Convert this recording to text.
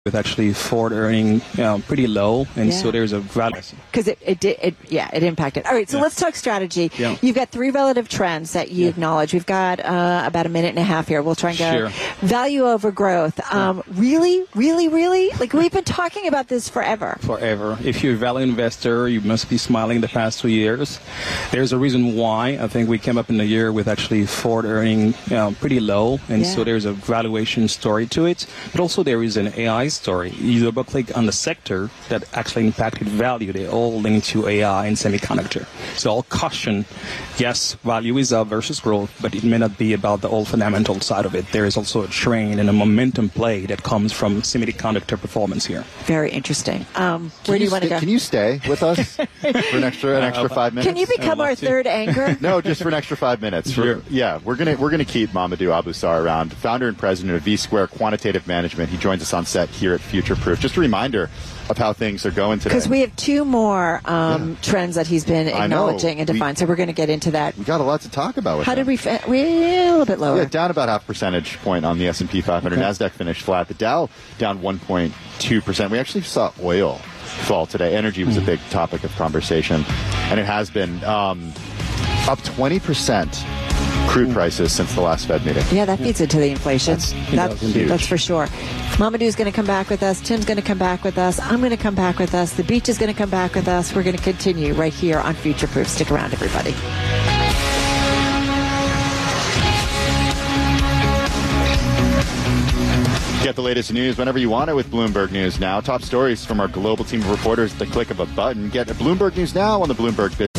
with actually Ford earning pretty low, and so there's a value. Because it impacted. All right, so let's talk strategy. Yeah. You've got three relative trends that you acknowledge. We've got about a minute and a half here. We'll try and go value over growth. Really? Like, we've been talking about this forever. Forever. If you're a value investor, you must be smiling the past 2 years. There's a reason why. I think we came up in the year with actually Ford earning pretty low, and so there's a valuation story to it. But also there is an AI story. You double-click on the sector that actually impacted value. They all linked to AI and semiconductor. So I'll caution, yes, value is up versus growth, but it may not be about the old fundamental side of it. There is also a trend and a momentum play that comes from semiconductor performance here. Very interesting. Where do you want to go? Can you stay with us for an extra 5 minutes? Can you become our third anchor? No, just for an extra 5 minutes. We're gonna keep Mamadou Aboussar around, founder and president of V Square Quantitative Management. He joins us on set here at Future Proof. Just a reminder of how things are going today. Because we have two more trends that he's been acknowledging and defined, so we're going to get into that. We got a lot to talk about with How did we we're a little bit lower. Yeah, down about half percentage point on the S&P 500. Okay. NASDAQ finished flat. The Dow down 1.2%. We actually saw oil fall today. Energy was a big topic of conversation, and it has been up 20%. Crude prices since the last Fed meeting. Yeah, that feeds into the inflation. That's for sure. Mamadou's going to come back with us. Tim's going to come back with us. I'm going to come back with us. The Beach is going to come back with us. We're going to continue right here on Future Proof. Stick around, everybody. Get the latest news whenever you want it with Bloomberg News Now. Top stories from our global team of reporters at the click of a button. Get Bloomberg News Now on the Bloomberg